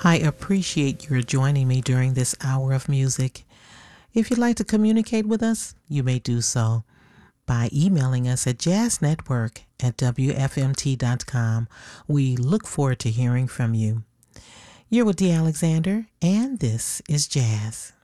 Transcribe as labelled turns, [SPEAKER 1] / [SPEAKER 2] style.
[SPEAKER 1] I appreciate your joining me during this hour of music. If you'd like to communicate with us, you may do so by emailing us at jazznetwork@wfmt.com. We look forward to hearing from you. You're with Dee Alexander, and this is Jazz.